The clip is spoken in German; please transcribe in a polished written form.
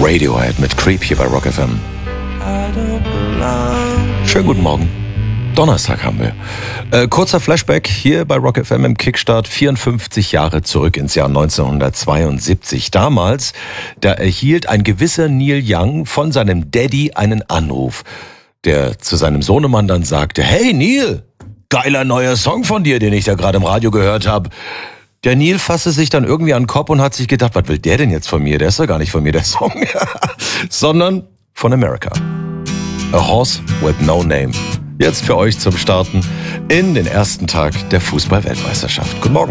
Radiohead mit Creep hier bei Rock FM. Schönen guten Morgen. Donnerstag haben wir. Kurzer Flashback hier bei Rock FM im Kickstart, 54 Jahre zurück ins Jahr 1972. Damals, da erhielt ein gewisser Neil Young von seinem Daddy einen Anruf, der zu seinem Sohnemann dann sagte: Hey Neil, geiler neuer Song von dir, den ich da gerade im Radio gehört habe. Der Neil fasste sich dann irgendwie an den Kopf und hat sich gedacht, was will der denn jetzt von mir? Der ist doch gar nicht von mir, der Song. Sondern von America. A Horse with No Name. Jetzt für euch zum Starten in den ersten Tag der Fußball-Weltmeisterschaft. Guten Morgen.